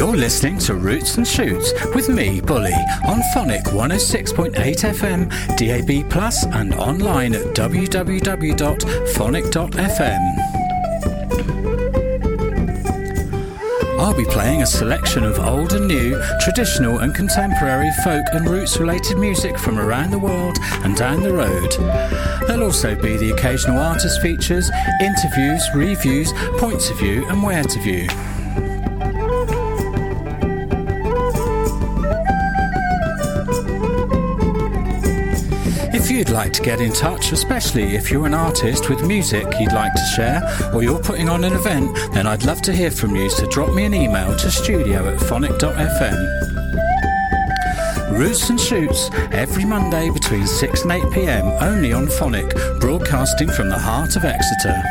You're listening to Roots and Shoots with me, Bully, on Phonic 106.8 FM, DAB+, and online at www.phonic.fm. I'll be playing a selection of old and new, traditional and contemporary folk and roots-related music from around the world and down the road. There'll also be the occasional artist features, interviews, reviews, points of view and where to view. If you'd like to get in touch, especially if you're an artist with music you'd like to share or you're putting on an event, then I'd love to hear from you, so drop me an email to studio@phonic.fm. Roots and Shoots, every Monday between 6 and 8 p.m, only on Phonic, broadcasting from the heart of Exeter.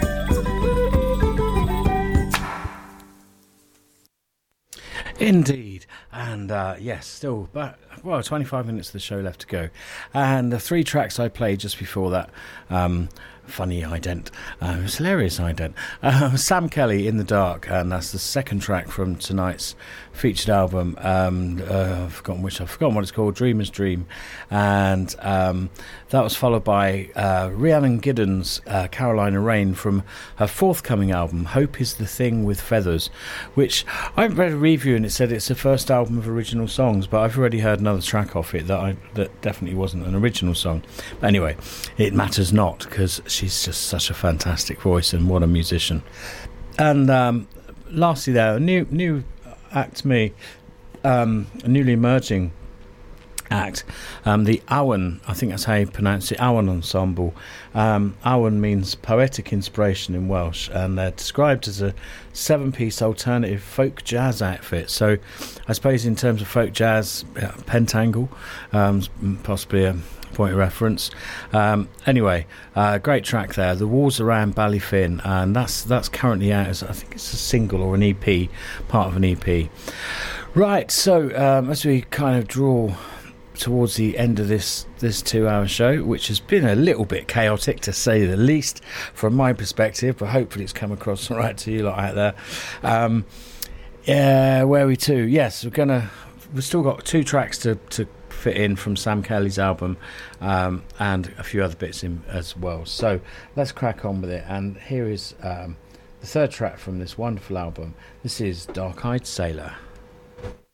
Indeed, and yes, still, but 25 minutes of the show left to go, and the 3 tracks I played just before that, funny ident, it was hilarious ident, Sam Kelly, In the Dark, and that's the second track from tonight's featured album. I've forgotten what it's called, Dreamer's Dream, and that was followed by Rhiannon Giddens, Carolina Rain, from her forthcoming album Hope Is the Thing with Feathers, which I read a review and it said it's the first album of original songs, but I've already heard another track off it that definitely wasn't an original song. But anyway, it matters not, because she's just such a fantastic voice and what a musician. And lastly there, a new act to me, a newly emerging act, the Awan, I think that's how you pronounce it, Awan Ensemble. Awan means poetic inspiration in Welsh, and they're described as a 7-piece alternative folk jazz outfit. So I suppose in terms of folk jazz, Pentangle, possibly a point of reference. Anyway, great track there, The Walls Around Ballyfin, and that's currently out as, I think it's a single or an EP, part of an EP. Right, so as we kind of draw towards the end of this 2-hour show, which has been a little bit chaotic to say the least from my perspective, but hopefully it's come across all right to you lot out there. Where are we to? Yes, we've still got 2 tracks to fit in from Sam Kelly's album, and a few other bits in as well. So let's crack on with it, and here is the 3rd track from this wonderful album. This is Dark Eyed Sailor.